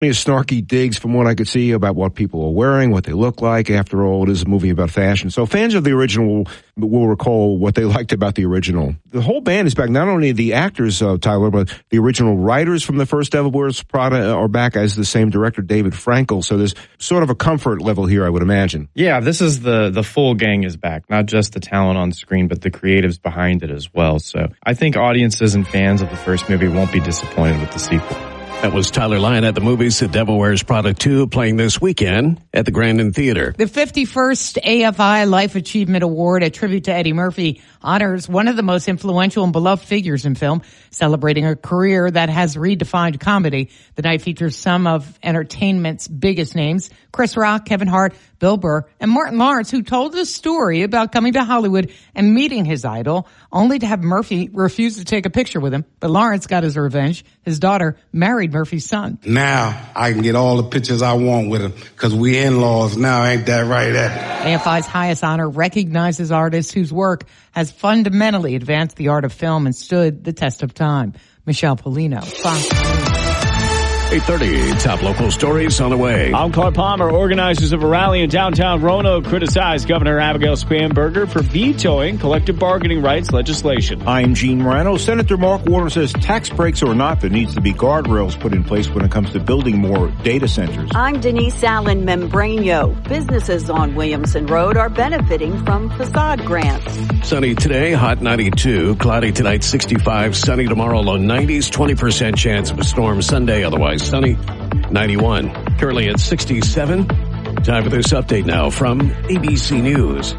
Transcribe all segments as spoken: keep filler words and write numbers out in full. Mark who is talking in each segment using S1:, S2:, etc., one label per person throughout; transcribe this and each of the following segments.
S1: snarky digs from what I could see about what people are wearing, what they look like. After all, it is a movie about fashion. So fans of the original will recall what they liked about the original. The whole band is back. Not only the actors, uh, Tyler, but the original writers from the first Devil Wears Prada are back as the same director, David Frankel. So there's sort of a comfort level here, I would imagine.
S2: Yeah, this is the, the full gang is back. Not just the talent on screen, but the creatives behind it as well. So I think audiences and fans of the first movie won't be disappointed with the sequel.
S3: That was Tyler Lyon at the movies. The Devil Wears Prada two playing this weekend at the Grandin Theater.
S4: The fifty-first A F I Life Achievement Award, a tribute to Eddie Murphy, honors one of the most influential and beloved figures in film, celebrating a career that has redefined comedy. The night features some of entertainment's biggest names, Chris Rock, Kevin Hart, Bill Burr, and Martin Lawrence, who told a story about coming to Hollywood and meeting his idol, only to have Murphy refuse to take a picture with him. But Lawrence got his revenge. His daughter married Murphy's son.
S5: Now I can get all the pictures I want with him because we in-laws now. Ain't that right, Ed?
S4: A F I's highest honor recognizes artists whose work has fundamentally advanced the art of film and stood the test of time. Michelle Polino, Fox News.
S3: eight thirty, top local stories on the way.
S6: I'm Clark Palmer. Organizers of a rally in downtown Roanoke criticized Governor Abigail Spanberger for vetoing collective bargaining rights legislation.
S7: I'm Gene Morano. Senator Mark Warner says tax breaks or not, there needs to be guardrails put in place when it comes to building more data centers.
S8: I'm Denise Allen Membrano. Businesses on Williamson Road are benefiting from facade grants.
S3: Sunny today, hot ninety-two. Cloudy tonight, sixty-five. Sunny tomorrow, low nineties. twenty percent chance of a storm Sunday, otherwise sunny, ninety-one. Currently at sixty-seven. Time for this update now from A B C News.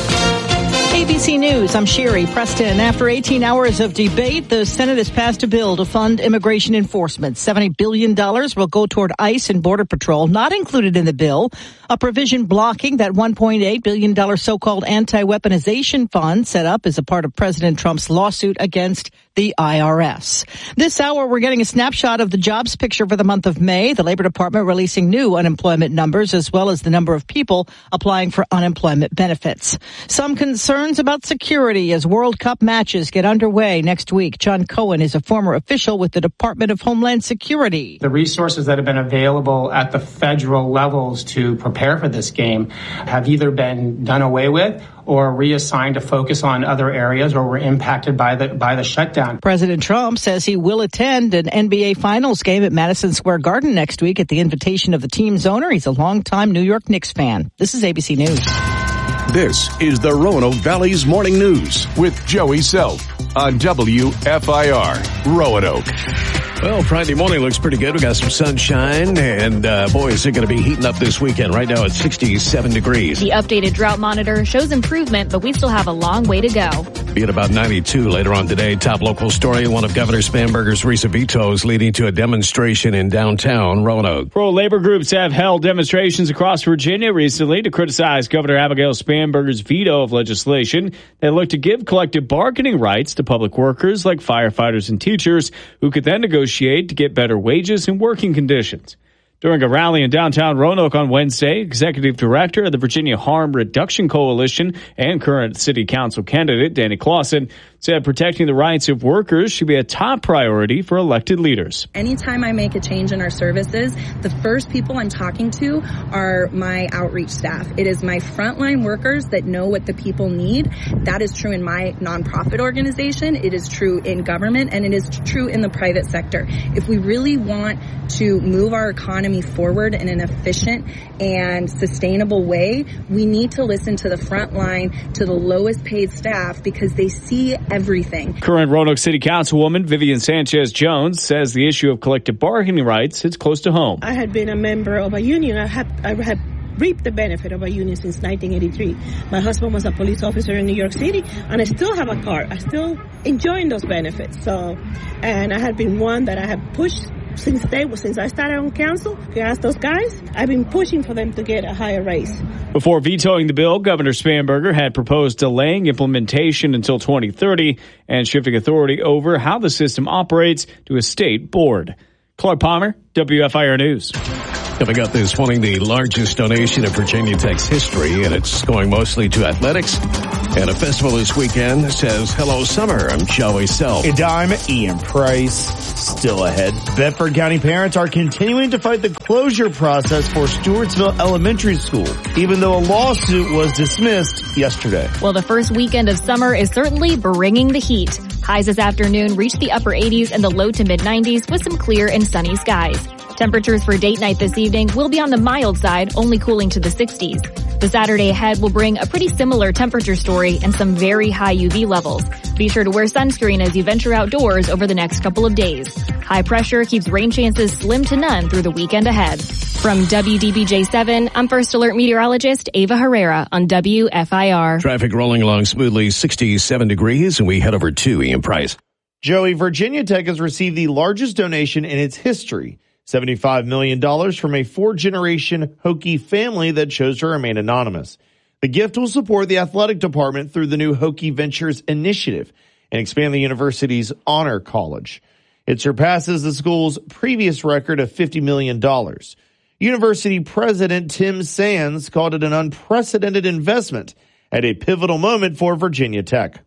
S9: A B C News, I'm Sherry Preston. After eighteen hours of debate, the Senate has passed a bill to fund immigration enforcement. seventy billion dollars will go toward ICE and Border Patrol. Not included in the bill, a provision blocking that one point eight billion dollars so-called anti-weaponization fund set up as a part of President Trump's lawsuit against the I R S. This hour, we're getting a snapshot of the jobs picture for the month of May. The Labor Department releasing new unemployment numbers as well as the number of people applying for unemployment benefits. Some concerns about security as World Cup matches get underway next week. John Cohen is a former official with the Department of Homeland Security.
S10: The resources that have been available at the federal levels to prepare for this game have either been done away with or reassigned to focus on other areas or were impacted by the by the shutdown.
S9: President Trump says he will attend an N B A Finals game at Madison Square Garden next week at the invitation of the team's owner. He's a longtime New York Knicks fan. This is A B C News.
S11: This is the Roanoke Valley's Morning News with Joey Self on W F I R Roanoke.
S3: Well, Friday morning looks pretty good. We got some sunshine, and uh, boy, is it going to be heating up this weekend. Right now it's sixty-seven degrees.
S12: The updated drought monitor shows improvement, but we still have a long way to go.
S3: Be at about ninety-two later on today. Top local story, one of Governor Spanberger's recent vetoes leading to a demonstration in downtown Roanoke.
S6: Pro-labor groups have held demonstrations across Virginia recently to criticize Governor Abigail Spanberger's veto of legislation that looked to give collective bargaining rights to public workers like firefighters and teachers who could then negotiate to get better wages and working conditions. During a rally in downtown Roanoke on Wednesday, Executive Director of the Virginia Harm Reduction Coalition and current City Council candidate Danny Clausen said protecting the rights of workers should be a top priority for elected leaders.
S13: Anytime I make a change in our services, the first people I'm talking to are my outreach staff. It is my frontline workers that know what the people need. That is true in my nonprofit organization. It is true in government, and it is true in the private sector. If we really want to move our economy forward in an efficient and sustainable way, we need to listen to the front line, to the lowest paid staff, because they see everything.
S6: Current Roanoke City Councilwoman Vivian Sanchez Jones says the issue of collective bargaining rights is close to home.
S14: I had been a member of a union. I had I had reaped the benefit of a union since nineteen eighty-three. My husband was a police officer in New York City, and I still have a car. I still enjoying those benefits. So, and I had been one that I had pushed since they since I started on council. If you ask those guys, I've been pushing for them to get a higher raise.
S6: Before vetoing the bill, Governor Spanberger had proposed delaying implementation until twenty thirty and shifting authority over how the system operates to a state board. Clark Palmer, W F I R News.
S3: Coming up this morning, the largest donation in Virginia Tech's history, and it's going mostly to athletics. And a festival this weekend says, hello, summer. I'm Joey Self.
S15: And I'm Ian Price. Still ahead, Bedford County parents are continuing to fight the closure process for Stewartsville Elementary School, even though a lawsuit was dismissed yesterday.
S12: Well, the first weekend of summer is certainly bringing the heat. Highs this afternoon reached the upper eighties and the low to mid nineties with some clear and sunny skies. Temperatures for date night this evening will be on the mild side, only cooling to the sixties. The Saturday ahead will bring a pretty similar temperature story and some very high U V levels. Be sure to wear sunscreen as you venture outdoors over the next couple of days. High pressure keeps rain chances slim to none through the weekend ahead. From W D B J seven, I'm First Alert meteorologist Ava Herrera on W F I R.
S3: Traffic rolling along smoothly, sixty-seven degrees, and we head over to Ian Price.
S15: Joey, Virginia Tech has received the largest donation in its history. seventy-five million dollars from a four-generation Hokie family that chose to remain anonymous. The gift will support the athletic department through the new Hokie Ventures initiative and expand the university's honor college. It surpasses the school's previous record of fifty million dollars. University President Tim Sands called it an unprecedented investment at a pivotal moment for Virginia Tech.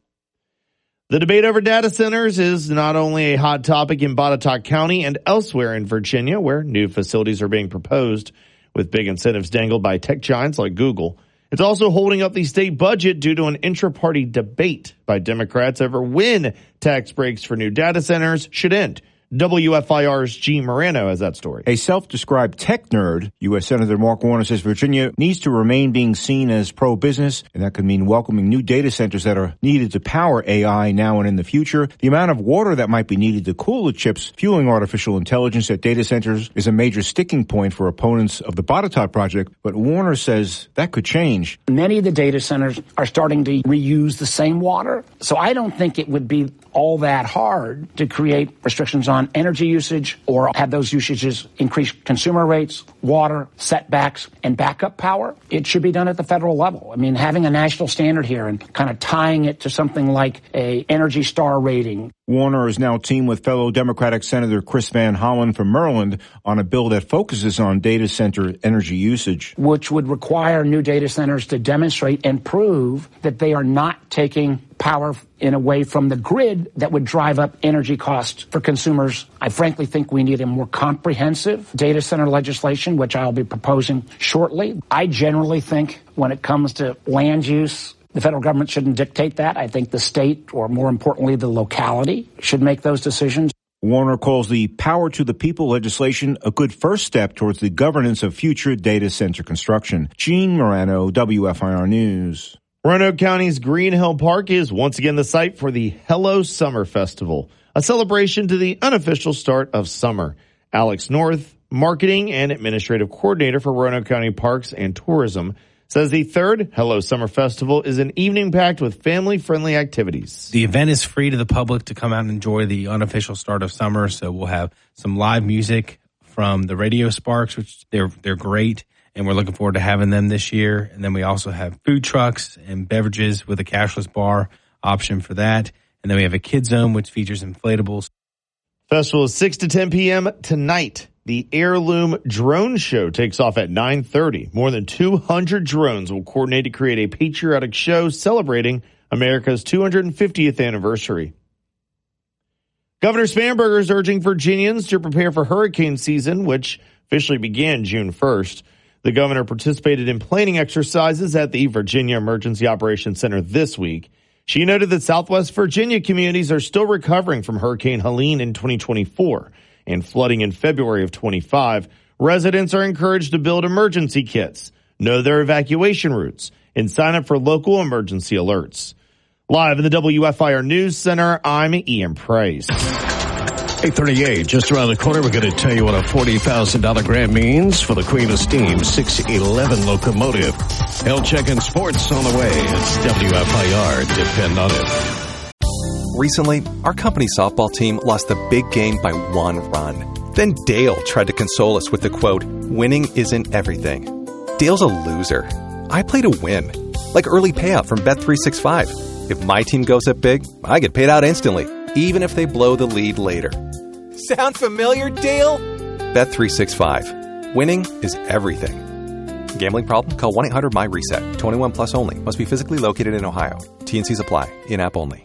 S15: The debate over data centers is not only a hot topic in Botetourt County and elsewhere in Virginia, where new facilities are being proposed with big incentives dangled by tech giants like Google. It's also holding up the state budget due to an intra-party debate by Democrats over when tax breaks for new data centers should end. W F I R's Gene Morano has that story.
S7: A self-described tech nerd, U S Senator Mark Warner says Virginia needs to remain being seen as pro-business, and that could mean welcoming new data centers that are needed to power A I now and in the future. The amount of water that might be needed to cool the chips fueling artificial intelligence at data centers is a major sticking point for opponents of the Botetourt project, but Warner says that could change.
S16: Many of the data centers are starting to reuse the same water, so I don't think it would be all that hard to create restrictions on energy usage or have those usages increase consumer rates, water, setbacks, and backup power. It should be done at the federal level. I mean, having a national standard here and kind of tying it to something like a Energy Star rating.
S7: Warner is now teamed with fellow Democratic Senator Chris Van Hollen from Maryland on a bill that focuses on data center energy usage,
S16: which would require new data centers to demonstrate and prove that they are not taking power in a way from the grid that would drive up energy costs for consumers. I frankly think we need a more comprehensive data center legislation, which I'll be proposing shortly. I generally think when it comes to land use, the federal government shouldn't dictate that. I think the state, or more importantly, the locality, should make those decisions.
S7: Warner calls the Power to the People legislation a good first step towards the governance of future data center construction. Gene Morano, W F I R News.
S15: Roanoke County's Green Hill Park is once again the site for the Hello Summer Festival, a celebration to the unofficial start of summer. Alex North, Marketing and Administrative Coordinator for Roanoke County Parks and Tourism, says the third Hello Summer Festival is an evening packed with family-friendly activities.
S17: The event is free to the public to come out and enjoy the unofficial start of summer, so we'll have some live music from the Radio Sparks, which they're they're great, and we're looking forward to having them this year. And then we also have food trucks and beverages with a cashless bar option for that. And then we have a Kid Zone, which features inflatables.
S15: Festival is six to ten p.m. tonight. The Heirloom Drone Show takes off at nine thirty. More than two hundred drones will coordinate to create a patriotic show celebrating America's two hundred fiftieth anniversary. Governor Spanberger is urging Virginians to prepare for hurricane season, which officially began June first. The governor participated in planning exercises at the Virginia Emergency Operations Center this week. She noted that Southwest Virginia communities are still recovering from Hurricane Helene in twenty twenty-four. And flooding in February of twenty-five, residents are encouraged to build emergency kits, know their evacuation routes, and sign up for local emergency alerts. Live in the W F I R News Center, I'm Ian Price.
S3: eight thirty-eight, just around the corner, we're going to tell you what a forty thousand dollars grant means for the Queen of Steam six eleven locomotive. Health Check and Sports on the way. It's W F I R. Depend on it.
S18: Recently, our company softball team lost the big game by one run. Then Dale tried to console us with the quote, "Winning isn't everything." Dale's a loser. I play to win. Like early payout from Bet three sixty-five. If my team goes up big, I get paid out instantly, even if they blow the lead later.
S19: Sound familiar, Dale?
S18: Bet three sixty-five. Winning is everything. Gambling problem? Call one eight hundred my reset. twenty-one plus only. Must be physically located in Ohio. T and Cs apply. In-app only.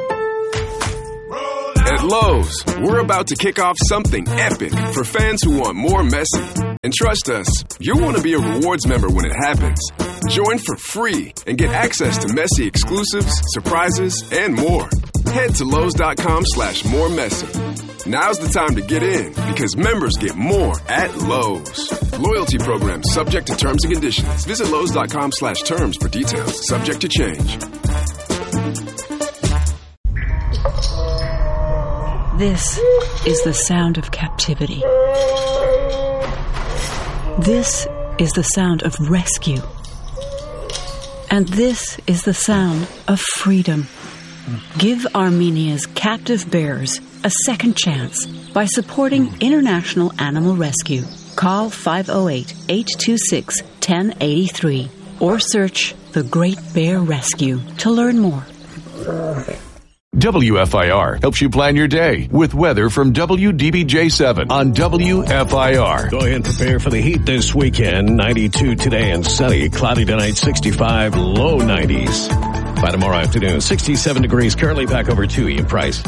S19: At Lowe's, we're about to kick off something epic for fans who want more Messi. And trust us, you'll want to be a rewards member when it happens. Join for free and get access to Messi exclusives, surprises, and more. Head to Lowe's.com slash more Messi. Now's the time to get in because members get more at Lowe's. Loyalty program subject to terms and conditions. Visit Lowe's.com slash terms for details. Subject to change.
S20: This is the sound of captivity. This is the sound of rescue. And this is the sound of freedom. Give Armenia's captive bears a second chance by supporting International Animal Rescue. Call five oh eight, eight two six, one oh eight three or search The Great Bear Rescue to learn more.
S11: W F I R helps you plan your day with weather from W D B J seven on W F I R.
S3: Go ahead and prepare for the heat this weekend. ninety-two today and sunny. Cloudy tonight, sixty-five, low nineties. By tomorrow afternoon, sixty-seven degrees. Currently back over to Ian Price.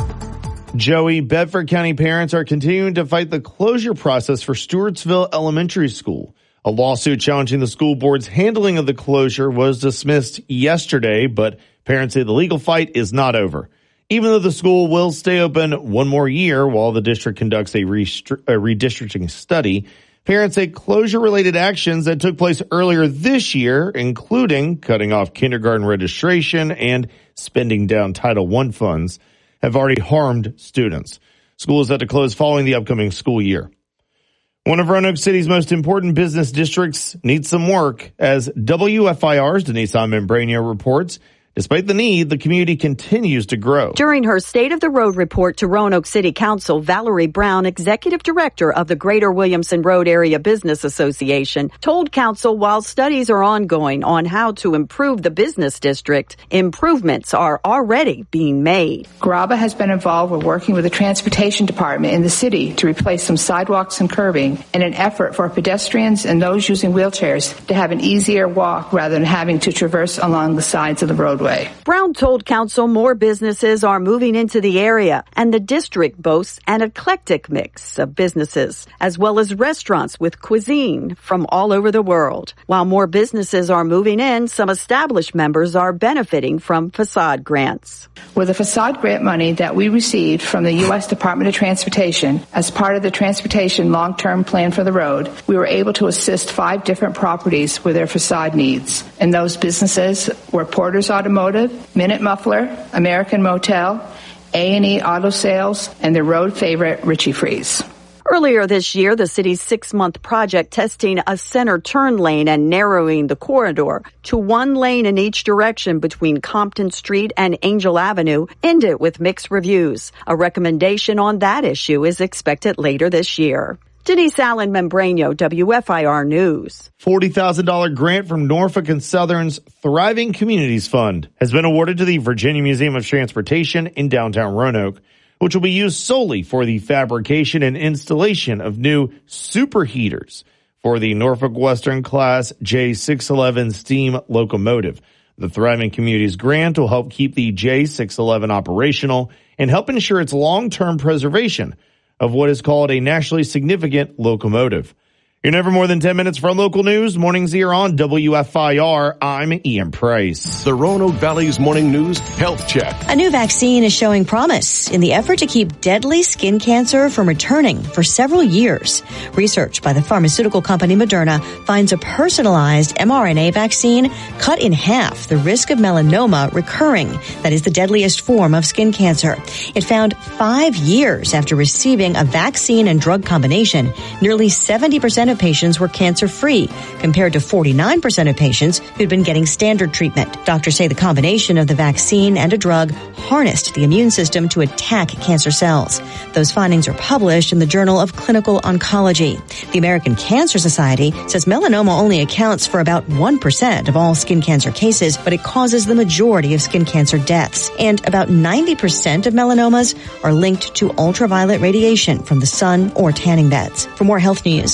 S15: Joey, Bedford County parents are continuing to fight the closure process for Stewartsville Elementary School. A lawsuit challenging the school board's handling of the closure was dismissed yesterday, but parents say the legal fight is not over. Even though the school will stay open one more year while the district conducts a, restri- a redistricting study, parents say closure-related actions that took place earlier this year, including cutting off kindergarten registration and spending down Title one funds, have already harmed students. School is set to close following the upcoming school year. One of Roanoke City's most important business districts needs some work, as W F I R's Denise Membranio reports. Despite the need, the community continues to grow.
S8: During her State of the Road report to Roanoke City Council, Valerie Brown, executive director of the Greater Williamson Road Area Business Association, told council while studies are ongoing on how to improve the business district, improvements are already being made.
S21: GRABA has been involved with working with the transportation department in the city to replace some sidewalks and curbing in an effort for pedestrians and those using wheelchairs to have an easier walk rather than having to traverse along the sides of the roadway.
S8: Brown told council more businesses are moving into the area, and the district boasts an eclectic mix of businesses, as well as restaurants with cuisine from all over the world. While more businesses are moving in, some established members are benefiting from facade grants.
S21: With the facade grant money that we received from the U S Department of Transportation as part of the Transportation Long-Term Plan for the Road, we were able to assist five different properties with their facade needs. And those businesses were Porter's Automotive, Minute Muffler, American Motel, A and E Auto Sales, and their road favorite, Richie Freeze.
S8: Earlier this year, the city's six-month project testing a center turn lane and narrowing the corridor to one lane in each direction between Compton Street and Angel Avenue ended with mixed reviews. A recommendation on that issue is expected later this year. Denise Allen Membranio, W F I R News.
S15: forty thousand dollars grant from Norfolk and Southern's Thriving Communities Fund has been awarded to the Virginia Museum of Transportation in downtown Roanoke, which will be used solely for the fabrication and installation of new superheaters for the Norfolk Western Class J six eleven steam locomotive. The Thriving Communities grant will help keep the J six eleven operational and help ensure its long-term preservation of what is called a nationally significant locomotive. You're never more than ten minutes from local news. Mornings here on W F I R. I'm Ian Price.
S11: The Roanoke Valley's Morning News Health Check.
S22: A new vaccine is showing promise in the effort to keep deadly skin cancer from returning for several years. Research by the pharmaceutical company Moderna finds a personalized mRNA vaccine cut in half the risk of melanoma recurring. That is the deadliest form of skin cancer. It found five years after receiving a vaccine and drug combination, nearly seventy percent of patients were cancer-free, compared to forty-nine percent of patients who'd been getting standard treatment. Doctors say the combination of the vaccine and a drug harnessed the immune system to attack cancer cells. Those findings are published in the Journal of Clinical Oncology. The American Cancer Society says melanoma only accounts for about one percent of all skin cancer cases, but it causes the majority of skin cancer deaths. And about ninety percent of melanomas are linked to ultraviolet radiation from the sun or tanning beds. For more health news, go to fox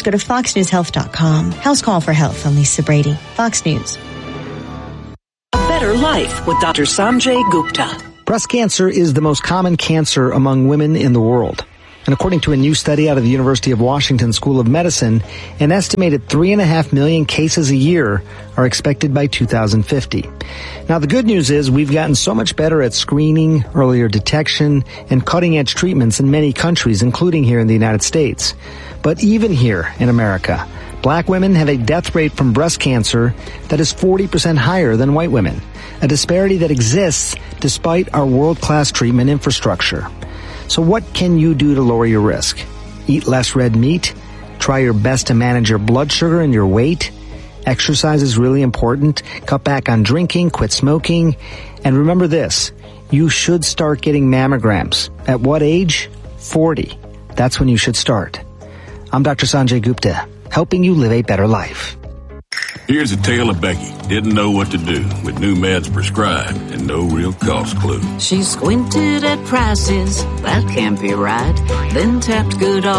S22: fox news health dot com. House Call for Health on Lisa Brady. Fox News.
S1: A Better Life with Doctor Sanjay Gupta.
S2: Breast cancer is the most common cancer among women in the world. And according to a new study out of the University of Washington School of Medicine, an estimated three and a half million cases a year are expected by two thousand fifty. Now, the good news is we've gotten so much better at screening, earlier detection, and cutting-edge treatments in many countries, including here in the United States. But even here in America, black women have a death rate from breast cancer that is forty percent higher than white women, a disparity that exists despite our world-class treatment infrastructure. So what can you do to lower your risk? Eat less red meat? Try your best to manage your blood sugar and your weight? Exercise is really important. Cut back on drinking, quit smoking. And remember this, you should start getting mammograms. At what age? forty. That's when you should start. I'm Doctor Sanjay Gupta, helping you live a better life.
S23: Here's a tale of Becky. Didn't know what to do with new meds prescribed and no real cost clue.
S1: She squinted at prices, that can't be right. Then tapped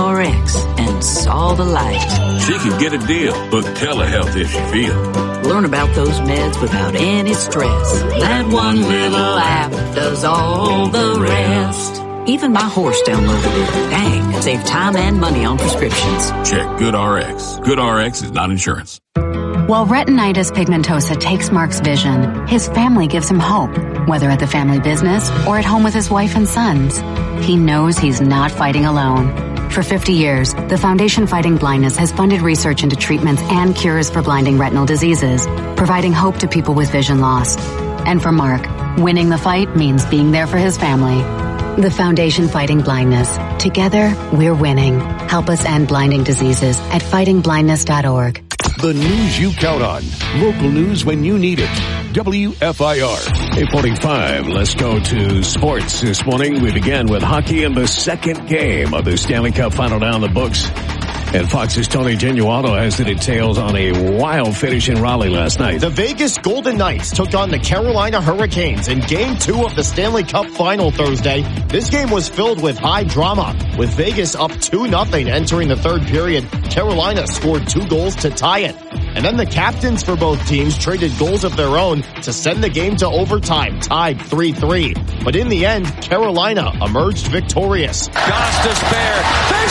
S1: GoodRx and saw the light.
S23: She could get a deal. Book telehealth if she feels.
S1: Learn about those meds without any stress. That one little app does all the rest. Even my horse downloaded it. Dang, save time and money on prescriptions.
S23: Check GoodRx. GoodRx is not insurance.
S24: While retinitis pigmentosa takes Mark's vision, his family gives him hope, whether at the family business or at home with his wife and sons. He knows he's not fighting alone. For fifty years, the Foundation Fighting Blindness has funded research into treatments and cures for blinding retinal diseases, providing hope to people with vision loss. And for Mark, winning the fight means being there for his family. The Foundation Fighting Blindness. Together, we're winning. Help us end blinding diseases at fighting blindness dot org.
S11: The news you count on. Local news when you need it. W F I R.
S3: eight forty-five. Let's go to sports this morning. We began with hockey in the second game of the Stanley Cup Final down the books. And Fox's Tony Genualdo has the details on a wild finish in Raleigh last night.
S25: The Vegas Golden Knights took on the Carolina Hurricanes in Game two of the Stanley Cup Final Thursday. This game was filled with high drama, with Vegas up two nothing entering the third period. Carolina scored two goals to tie it. And then the captains for both teams traded goals of their own to send the game to overtime, tied three three. But in the end, Carolina emerged victorious.
S26: Goss spare. They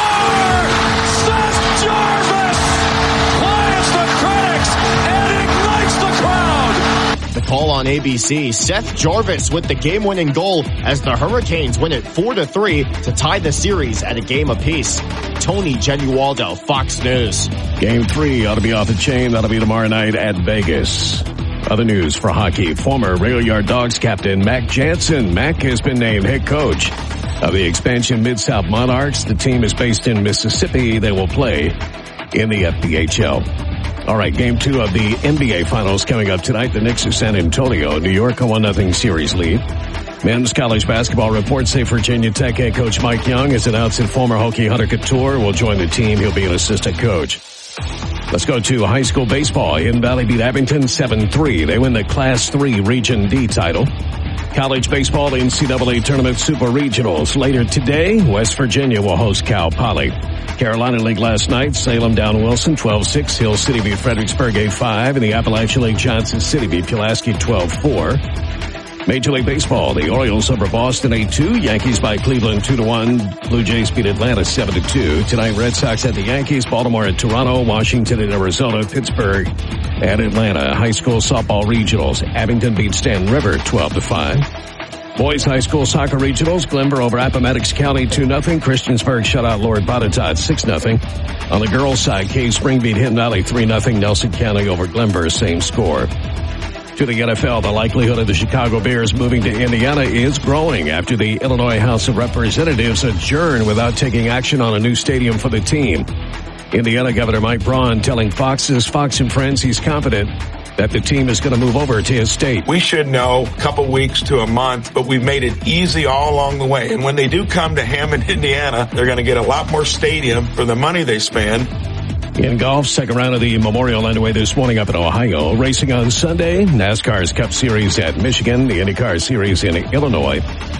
S26: score! Seth Jarvis quiets the critics and ignites the crowd.
S25: The call on A B C, Seth Jarvis with the game-winning goal as the Hurricanes win it four to three to tie the series at a game apiece. Tony Genualdo, Fox News.
S3: Game three ought to be off the chain. That'll be tomorrow night at Vegas. Other news for hockey. Former Rail Yard Dogs captain Mac Jansen. Mac has been named head coach of the expansion Mid-South Monarchs. The team is based in Mississippi. They will play in the F P H L. All right, game two of the N B A Finals coming up tonight. The Knicks of San Antonio. New York, a one nothing series lead. Men's college basketball reports say Virginia Tech head coach Mike Young has announced that former Hokie Hunter Couture will join the team. He'll be an assistant coach. Let's go to high school baseball. Hidden Valley beat Abington seven three. They win the Class three Region D title. College baseball N C double A Tournament Super Regionals. Later today, West Virginia will host Cal Poly. Carolina League last night, Salem down Wilson twelve six. Hill City beat Fredericksburg eight five. And the Appalachian League, Johnson City beat Pulaski twelve four. Major League Baseball, the Orioles over Boston eight two. Yankees by Cleveland two to one. Blue Jays beat Atlanta seven to two. Tonight, Red Sox at the Yankees, Baltimore at Toronto, Washington at Arizona, Pittsburgh at Atlanta. High school softball regionals, Abington beat Stanton River twelve to five. Boys high school soccer regionals, Glenver over Appomattox County two nothing. Christiansburg shut out Lord Botetourt six nothing. On the girls side, Cave Spring beat Hidden Valley three nothing. Nelson County over Glenver, same score. To the N F L, the likelihood of the Chicago Bears moving to Indiana is growing after the Illinois House of Representatives adjourned without taking action on a new stadium for the team. Indiana Governor Mike Braun telling Fox's Fox and Friends he's confident that the team is going to move over to his state.
S27: We should know a couple weeks to a month, but we've made it easy all along the way. And when they do come to Hammond, Indiana, they're going to get a lot more stadium for the money they spend.
S3: In golf, second round of the Memorial underway this morning up in Ohio. Racing on Sunday, NASCAR's Cup Series at Michigan, the IndyCar Series in Illinois.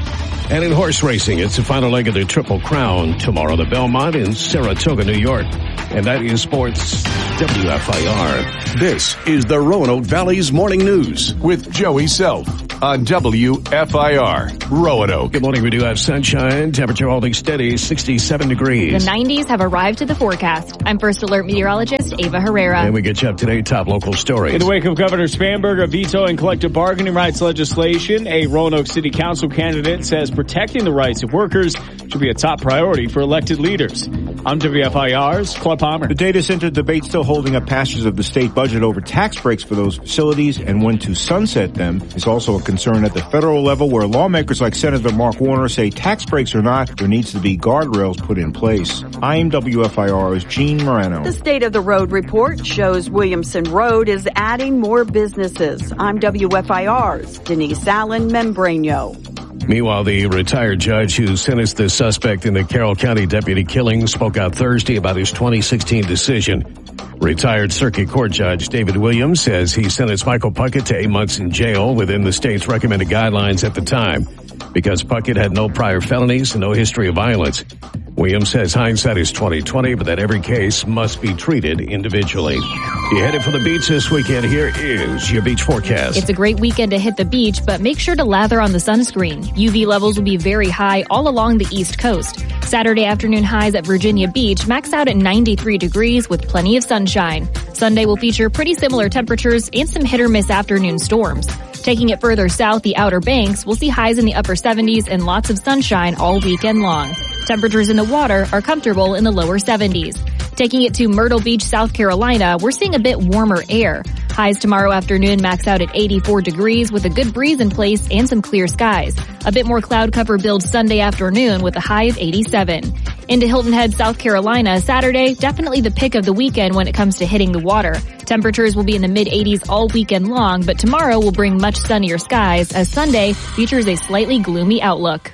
S3: And in horse racing, it's the final leg of the Triple Crown tomorrow, the Belmont in Saratoga, New York. And that is Sports W F I R.
S11: This is the Roanoke Valley's Morning News with Joey Self on W F I R, Roanoke.
S3: Good morning. We do have sunshine. Temperature holding steady, sixty-seven degrees.
S12: The nineties have arrived to the forecast. I'm First Alert meteorologist Ava Herrera.
S3: And we get you up to date top local stories.
S4: In the wake of Governor Spanberger vetoing collective bargaining rights legislation, a Roanoke City Council candidate says protecting the rights of workers should be a top priority for elected leaders. I'm W F I R's Claude Palmer.
S7: The data center debate still holding up passage of the state budget over tax breaks for those facilities and when to sunset them is also a concern at the federal level, where lawmakers like Senator Mark Warner say tax breaks or not, there needs to be guardrails put in place. I'm W F I R's Gene Morano.
S8: The State of the Road report shows Williamson Road is adding more businesses. I'm W F I R's Denise Allen Membrano.
S3: Meanwhile, the retired judge who sentenced the suspect in the Carroll County deputy killing spoke out Thursday about his twenty sixteen decision. Retired Circuit Court Judge David Williams says he sentenced Michael Puckett to eight months in jail within the state's recommended guidelines at the time because Puckett had no prior felonies and no history of violence. Williams says hindsight is twenty twenty, but that every case must be treated individually. You headed for the beach this weekend? Here is your beach forecast.
S12: It's a great weekend to hit the beach, but make sure to lather on the sunscreen. U V levels will be very high all along the East Coast. Saturday afternoon highs at Virginia Beach max out at ninety-three degrees with plenty of sunshine. Sunday will feature pretty similar temperatures and some hit or miss afternoon storms. Taking it further south, the Outer Banks will see highs in the upper seventies and lots of sunshine all weekend long. Temperatures in the water are comfortable in the lower seventies. Taking it to Myrtle Beach, South Carolina, we're seeing a bit warmer air. Highs tomorrow afternoon max out at eighty-four degrees with a good breeze in place and some clear skies. A bit more cloud cover builds Sunday afternoon with a high of eighty-seven. Into Hilton Head, South Carolina, Saturday, definitely the pick of the weekend when it comes to hitting the water. Temperatures will be in the mid eighties all weekend long, but tomorrow will bring much sunnier skies as Sunday features a slightly gloomy outlook.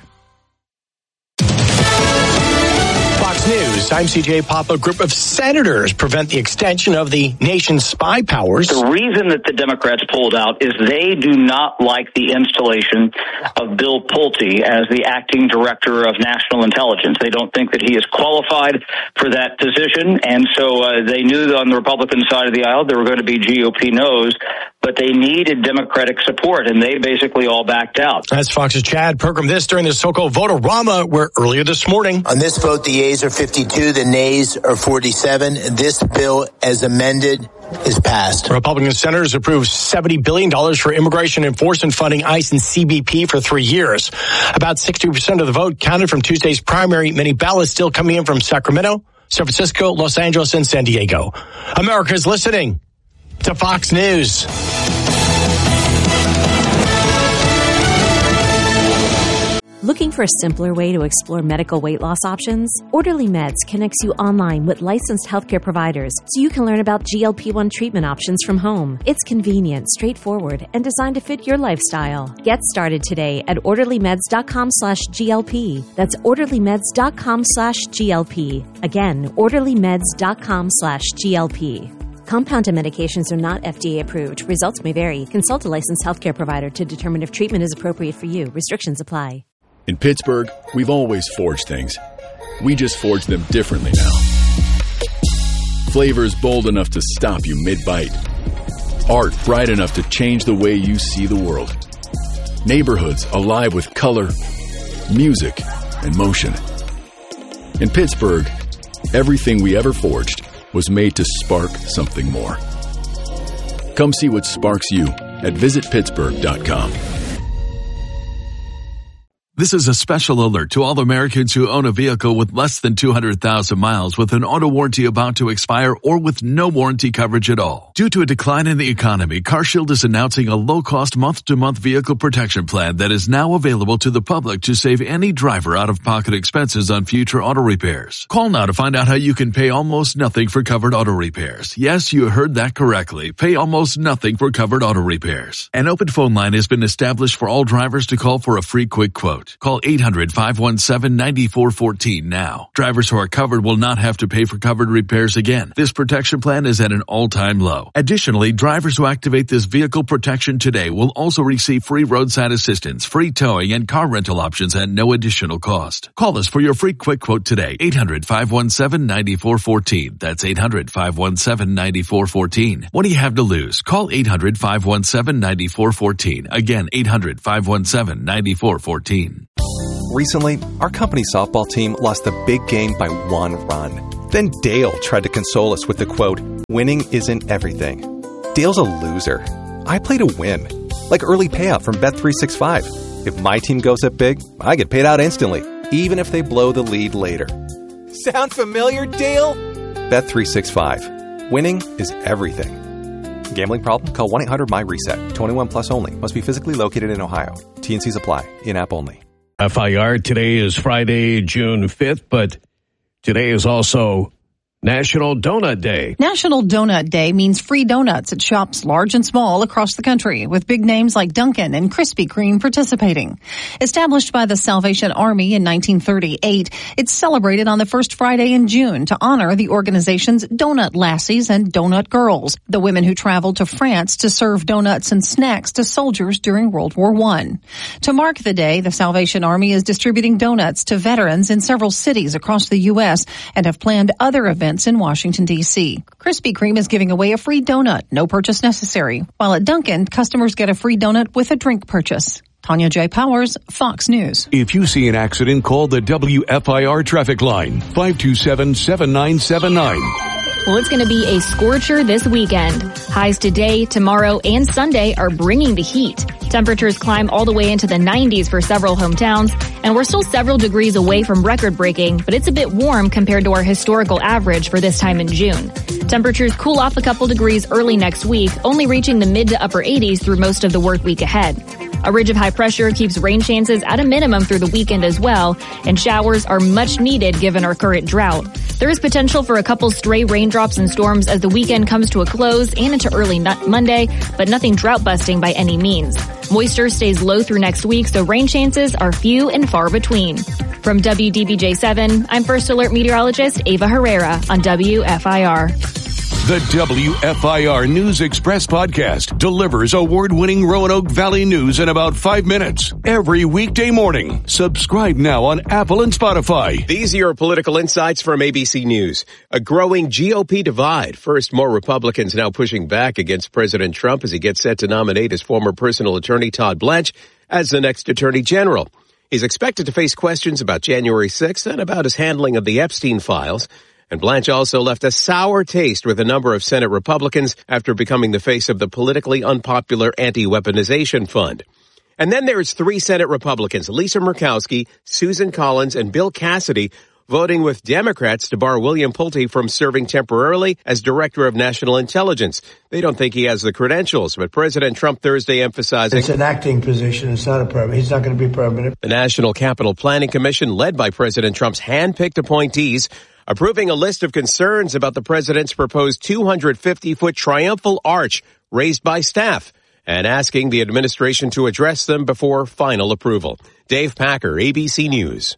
S5: Fox News, I'm C J Pop. A group of senators prevent the extension of the nation's spy powers.
S6: The reason that the Democrats pulled out is they do not like the installation of Bill Pulte as the acting director of national intelligence. They don't think that he is qualified for that position, and so uh, they knew that on the Republican side of the aisle there were going to be G O P no's, but they needed Democratic support, and they basically all backed out.
S5: That's Fox's Chad Pergram. This during the so-called vote-a-rama, where earlier this morning.
S9: On this vote, the yeas are fifty-two, the nays are forty-seven. This bill, as amended, is passed.
S5: Republican senators approved seventy billion dollars for immigration enforcement funding ICE and C B P for three years. About sixty percent of the vote counted from Tuesday's primary. Many ballots still coming in from Sacramento, San Francisco, Los Angeles, and San Diego. America's listening to Fox News.
S10: Looking for a simpler way to explore medical weight loss options? Orderly Meds connects you online with licensed healthcare providers so you can learn about G L P one treatment options from home. It's convenient, straightforward, and designed to fit your lifestyle. Get started today at orderlymeds.com slash GLP. That's orderlymeds.com slash GLP. Again, orderlymeds.com slash GLP. Compounded medications are not F D A approved. Results may vary. Consult a licensed healthcare provider to determine if treatment is appropriate for you. Restrictions apply.
S13: In Pittsburgh, we've always forged things. We just forge them differently now. Flavors bold enough to stop you mid-bite. Art bright enough to change the way you see the world. Neighborhoods alive with color, music, and motion. In Pittsburgh, everything we ever forged was made to spark something more. Come see what sparks you at visit pittsburgh dot com.
S14: This is a special alert to all Americans who own a vehicle with less than two hundred thousand miles with an auto warranty about to expire or with no warranty coverage at all. Due to a decline in the economy, CarShield is announcing a low-cost month-to-month vehicle protection plan that is now available to the public to save any driver out-of-pocket expenses on future auto repairs. Call now to find out how you can pay almost nothing for covered auto repairs. Yes, you heard that correctly. Pay almost nothing for covered auto repairs. An open phone line has been established for all drivers to call for a free quick quote. quote. Call eight hundred, five one seven, nine four one four now. Drivers who are covered will not have to pay for covered repairs again. This protection plan is at an all-time low. Additionally, drivers who activate this vehicle protection today will also receive free roadside assistance, free towing, and car rental options at no additional cost. Call us for your free quick quote today. eight hundred, five one seven, nine four one four. That's eight hundred, five one seven, nine four one four. What do you have to lose? Call eight hundred, five one seven, nine four one four. Again, eight hundred, five one seven, nine four one four.
S15: Recently, our company softball team lost the big game by one run. Then Dale tried to console us with the quote, "Winning isn't everything." Dale's a loser. I play to win. Like early payout from Bet three sixty-five. If my team goes up big, I get paid out instantly, even if they blow the lead later. Sound familiar, Dale? Bet three sixty-five. Winning is everything. Gambling problem? Call one eight hundred my reset. twenty-one plus only. Must be physically located in Ohio. T and C's apply. In-app only.
S3: F I R, today is Friday, June fifth, but today is also National Donut Day.
S16: National Donut Day means free donuts at shops large and small across the country, with big names like Dunkin' and Krispy Kreme participating. Established by the Salvation Army in nineteen thirty-eight, it's celebrated on the first Friday in June to honor the organization's donut lassies and donut girls, the women who traveled to France to serve donuts and snacks to soldiers during World War One. To mark the day, the Salvation Army is distributing donuts to veterans in several cities across the U S and have planned other events in Washington, D C. Krispy Kreme is giving away a free donut, no purchase necessary, while at Dunkin', customers get a free donut with a drink purchase. Tanya J. Powers, Fox News.
S11: If you see an accident, call the W F I R traffic line, five two seven, seven nine seven nine.
S12: Well, it's going to be a scorcher this weekend. Highs today, tomorrow, and Sunday are bringing the heat. Temperatures climb all the way into the nineties for several hometowns, and we're still several degrees away from record-breaking, but it's a bit warm compared to our historical average for this time in June. Temperatures cool off a couple degrees early next week, only reaching the mid to upper eighties through most of the work week ahead. A ridge of high pressure keeps rain chances at a minimum through the weekend as well, and showers are much needed given our current drought. There is potential for a couple stray raindrops and storms as the weekend comes to a close and into early Monday, but nothing drought-busting by any means. Moisture stays low through next week, so rain chances are few and far between. From W D B J seven, I'm First Alert Meteorologist Ava Herrera on W F I R.
S11: The W F I R News Express podcast delivers award-winning Roanoke Valley news in about five minutes every weekday morning. Subscribe now on Apple and Spotify.
S17: These are your political insights from A B C News. A growing G O P divide. First, more Republicans now pushing back against President Trump as he gets set to nominate his former personal attorney Todd Blanche as the next attorney general. He's expected to face questions about January sixth and about his handling of the Epstein files. And Blanche also left a sour taste with a number of Senate Republicans after becoming the face of the politically unpopular anti-weaponization fund. And then there's three Senate Republicans, Lisa Murkowski, Susan Collins, and Bill Cassidy, voting with Democrats to bar William Pulte from serving temporarily as Director of National Intelligence. They don't think he has the credentials, but President Trump Thursday emphasizing
S18: it's an acting position. It's not a permanent. He's not going to be permanent.
S17: The National Capital Planning Commission, led by President Trump's hand-picked appointees, approving a list of concerns about the president's proposed two hundred fifty foot triumphal arch raised by staff and asking the administration to address them before final approval. Dave Packer, A B C News.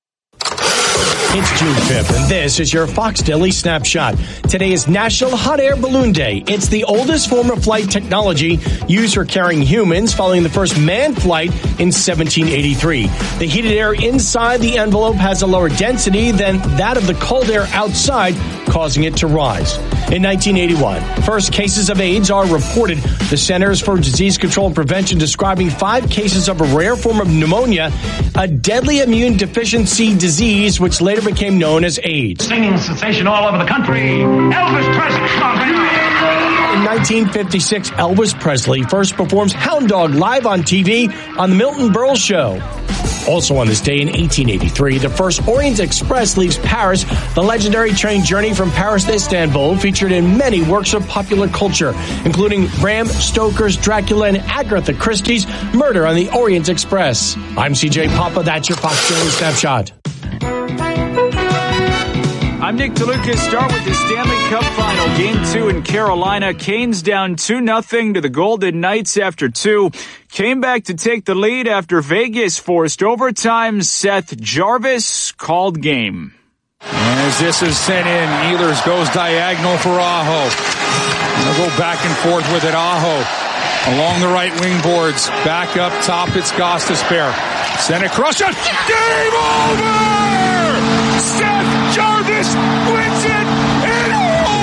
S19: It's June fifth, and this is your Fox Daily Snapshot. Today is National Hot Air Balloon Day. It's the oldest form of flight technology used for carrying humans, following the first manned flight in seventeen eighty-three. The heated air inside the envelope has a lower density than that of the cold air outside, causing it to rise. In nineteen eighty-one, first cases of AIDS are reported. The Centers for Disease Control and Prevention describing five cases of a rare form of pneumonia, a deadly immune deficiency disease, which later became known as AIDS.
S20: Singing sensation all over the country, Elvis Presley.
S19: In nineteen fifty-six, Elvis Presley first performs Hound Dog live on T V on the Milton Berle Show. Also on this day in eighteen eighty-three, the first Orient Express leaves Paris. The legendary train journey from Paris to Istanbul featured in many works of popular culture, including Bram Stoker's Dracula and Agatha Christie's Murder on the Orient Express. I'm C J Papa. That's your Fox Daily Snapshot.
S4: I'm Nick DeLucas. Start with the Stanley Cup Final. Game two in Carolina. Canes down two nothing to the Golden Knights after two. Came back to take the lead after Vegas forced overtime. Seth Jarvis called game.
S1: As this is sent in, Ehlers goes diagonal for Aho. They'll go back and forth with it. Aho along the right wing boards. Back up top, it's Gostisbehere. Send it across. Game over! Seth Jarvis wins it in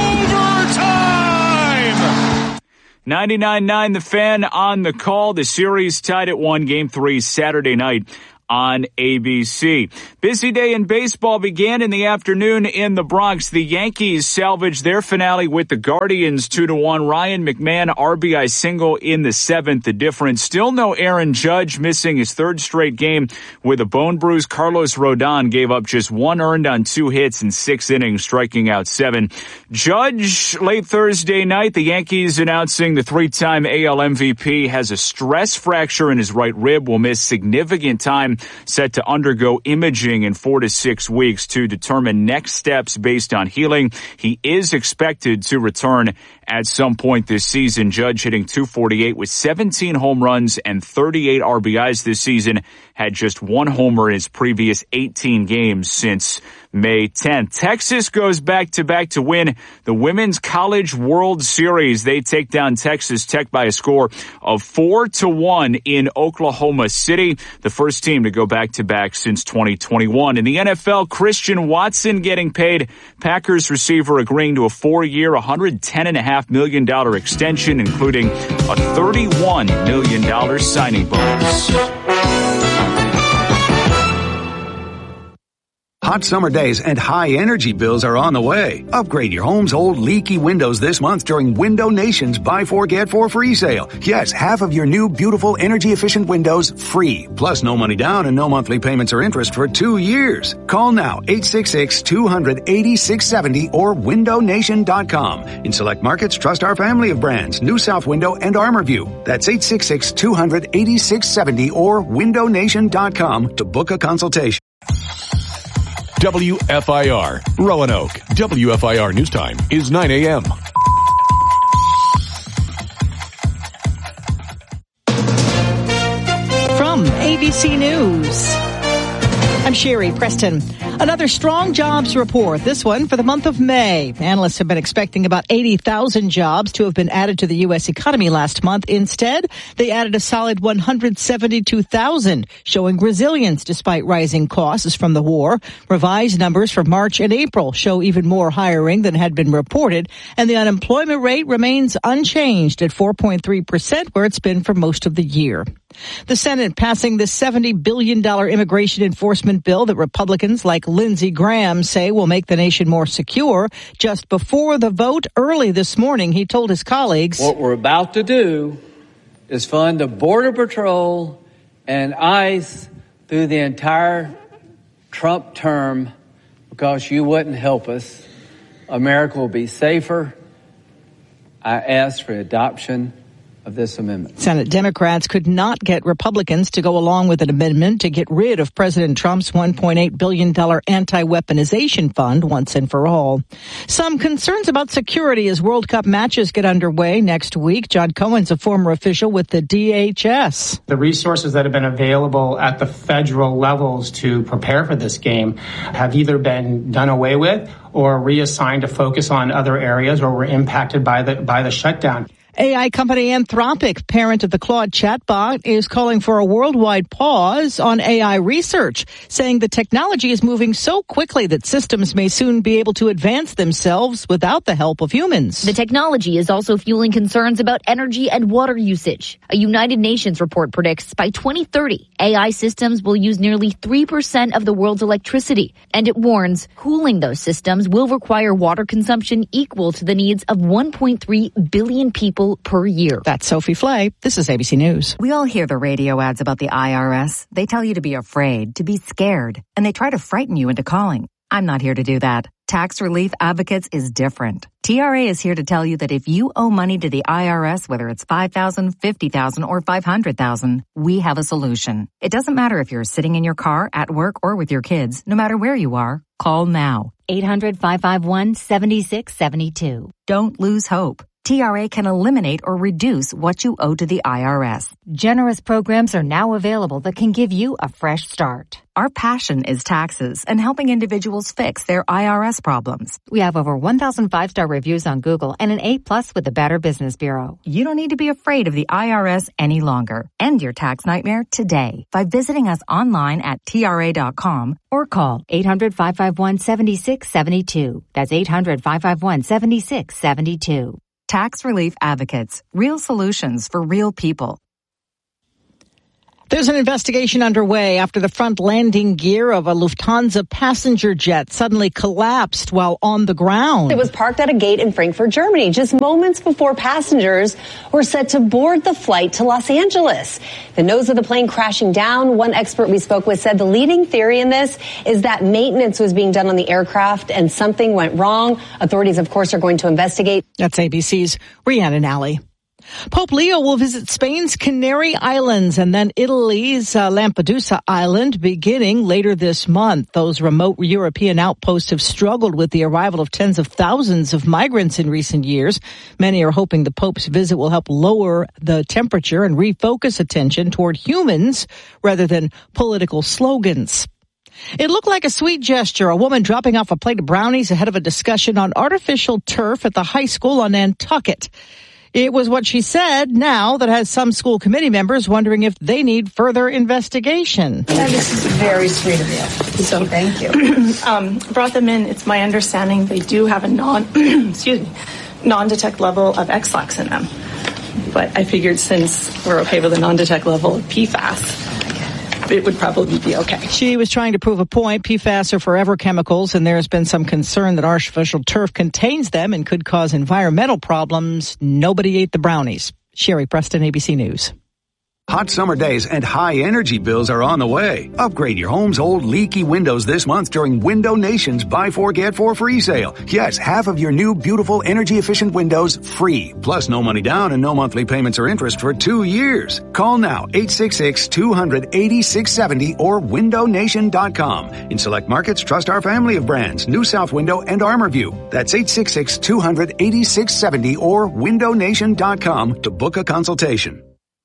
S1: overtime!
S4: ninety-nine nine The Fan on the call. The series tied at one. Game three Saturday night on A B C. Busy day in baseball began in the afternoon in the Bronx. The Yankees salvaged their finale with the Guardians two to one. Ryan McMahon R B I single in the seventh. The difference, still no Aaron Judge, missing his third straight game with a bone bruise. Carlos Rodon gave up just one earned on two hits in six innings, striking out seven. Judge, late Thursday night, the Yankees announcing the three-time A L M V P has a stress fracture in his right rib, will miss significant time, set to undergo imaging in four to six weeks to determine next steps based on healing. He is expected to return at some point this season. Judge hitting two forty-eight with seventeen home runs and thirty-eight R B Is this season. Had just one homer in his previous eighteen games since May tenth. Texas goes back-to-back to win the Women's College World Series. They take down Texas Tech by a score of four to one in Oklahoma City. The first team to go back-to-back since twenty twenty-one. In the N F L, Christian Watson getting paid. Packers receiver agreeing to a four-year, one hundred ten point five million dollars extension, including a thirty-one million dollars signing bonus.
S2: Hot summer days and high energy bills are on the way. Upgrade your home's old leaky windows this month during Window Nation's Buy Four, Get Four free sale. Yes, half of your new, beautiful, energy-efficient windows free. Plus no money down and no monthly payments or interest for two years. Call now, eight six six, two hundred, eighty-six seventy or window nation dot com. In select markets, trust our family of brands, New South Window and ArmorView. That's eight six six, two hundred, eighty-six seventy or window nation dot com to book a consultation.
S11: W F I R, Roanoke. W F I R News Time is nine a.m.
S21: From A B C News, I'm Sherry Preston. Another strong jobs report, this one for the month of May. Analysts have been expecting about eighty thousand jobs to have been added to the U S economy last month. Instead, they added a solid one hundred seventy-two thousand, showing resilience despite rising costs from the war. Revised numbers for March and April show even more hiring than had been reported, and the unemployment rate remains unchanged at four point three percent, where it's been for most of the year. The Senate passing the seventy billion dollars immigration enforcement bill that Republicans like Lindsey Graham say will make the nation more secure. Just before the vote early this morning, he told his colleagues,
S22: what we're about to do is fund a Border Patrol and ICE through the entire Trump term because you wouldn't help us. America will be safer. I ask for adoption of this amendment.
S21: Senate Democrats could not get Republicans to go along with an amendment to get rid of President Trump's one point eight billion dollars anti-weaponization fund once and for all. Some concerns about security as World Cup matches get underway next week. John Cohen's a former official with the D H S.
S23: The resources that have been available at the federal levels to prepare for this game have either been done away with or reassigned to focus on other areas or were impacted by the by the shutdown.
S21: A I company Anthropic, parent of the Claude chatbot, is calling for a worldwide pause on A I research, saying the technology is moving so quickly that systems may soon be able to advance themselves without the help of humans.
S24: The technology is also fueling concerns about energy and water usage. A United Nations report predicts by twenty thirty, A I systems will use nearly three percent of the world's electricity, and it warns cooling those systems will require water consumption equal to the needs of one point three billion people per year.
S21: That's Sophie Flay. This is A B C News.
S26: We all hear the radio ads about the I R S. They tell you to be afraid, to be scared, and they try to frighten you into calling. I'm not here to do that. Tax Relief Advocates is different. T R A is here to tell you that if you owe money to the I R S, whether it's five thousand dollars, fifty thousand dollars, or five hundred thousand dollars, we have a solution. It doesn't matter if you're sitting in your car, at work, or with your kids. No matter where you are, call now.
S24: eight hundred, five five one, seven six seven two.
S26: Don't lose hope. T R A can eliminate or reduce what you owe to the I R S.
S24: Generous programs are now available that can give you a fresh start.
S26: Our passion is taxes and helping individuals fix their I R S problems.
S24: We have over one thousand five-star reviews on Google and an A plus with the Better Business Bureau.
S26: You don't need to be afraid of the I R S any longer. End your tax nightmare today by visiting us online at T R A dot com
S24: or call eight hundred, five five one, seven six seven two. That's eight hundred, five five one, seven six seven two.
S26: Tax Relief Advocates. Real solutions for real people.
S21: There's an investigation underway after the front landing gear of a Lufthansa passenger jet suddenly collapsed while on the ground.
S5: It was parked at a gate in Frankfurt, Germany, just moments before passengers were set to board the flight to Los Angeles. The nose of the plane crashing down. One expert we spoke with said the leading theory in this is that maintenance was being done on the aircraft and something went wrong. Authorities, of course, are going to investigate.
S21: That's A B C's Rhiannon Alley. Pope Leo will visit Spain's Canary Islands and then Italy's uh, Lampedusa Island beginning later this month. Those remote European outposts have struggled with the arrival of tens of thousands of migrants in recent years. Many are hoping the Pope's visit will help lower the temperature and refocus attention toward humans rather than political slogans. It looked like a sweet gesture, a woman dropping off a plate of brownies ahead of a discussion on artificial turf at the high school on Nantucket. It was what she said now that has some school committee members wondering if they need further investigation.
S6: Yeah, this is very sweet of you. So thank you. um, brought them in. It's my understanding they do have a non, excuse me, non-detect level of X-Lax in them. But I figured since we're okay with a non-detect level of P FAS, it would probably be okay.
S21: She was trying to prove a point. P FAS are forever chemicals, and there has been some concern that artificial turf contains them and could cause environmental problems. Nobody ate the brownies. Sherry Preston, A B C News.
S2: Hot summer days and high energy bills are on the way. Upgrade your home's old leaky windows this month during Window Nation's Buy Four Get Four free sale. Yes, half of your new beautiful energy efficient windows free. Plus no money down and no monthly payments or interest for two years. Call now eight six six, two hundred, eighty-six seventy or window nation dot com. In select markets, trust our family of brands, New South Window and ArmorView. That's eight six six, two hundred, eighty-six seventy or window nation dot com to book a consultation.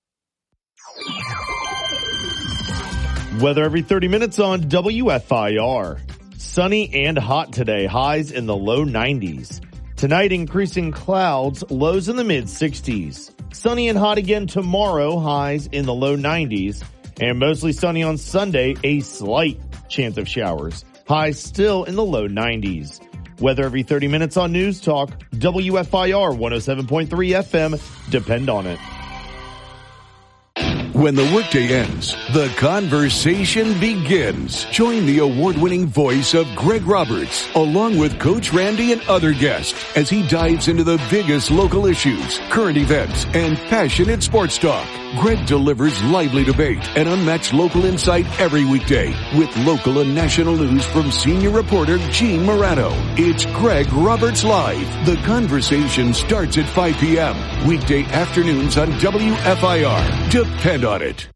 S7: Weather every thirty minutes on W F I R. Sunny and hot today, highs in the low nineties. Tonight, increasing clouds, lows in the mid sixties. Sunny and hot again tomorrow, highs in the low nineties. And mostly sunny on Sunday, a slight chance of showers. Highs still in the low nineties. Weather every thirty minutes on News Talk, W F I R one oh seven point three F M. Depend on it.
S11: When the workday ends, the conversation begins. Join the award-winning voice of Greg Roberts, along with Coach Randy and other guests, as he dives into the biggest local issues, current events, and passionate sports talk. Greg delivers lively debate and unmatched local insight every weekday, with local and national news from senior reporter Gene Morano. It's Greg Roberts Live. The conversation starts at five p.m. weekday afternoons on W F I R. Depend on it.